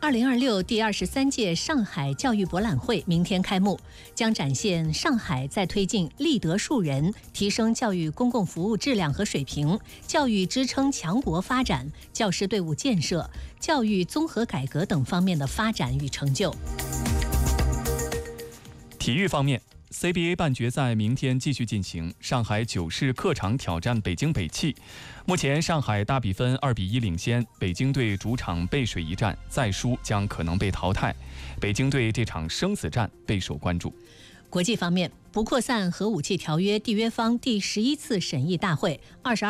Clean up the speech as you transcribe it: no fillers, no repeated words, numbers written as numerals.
2026第23届上海教育博览会明天开幕，将展现上海在推进立德树人、提升教育公共服务质量和水平、教育支撑强国发展、教师队伍建设、教育综合改革等方面的发展与成就。 体育方面，CBA 半决赛明天继续进行，上海九市客场挑战北京北汽。目前上海大比分2-1领先，北京队主场背水一战，再输将可能被淘汰。北京队这场生死战备受关注。 国际方面，不扩散核武器条约缔约方第11次审议大会22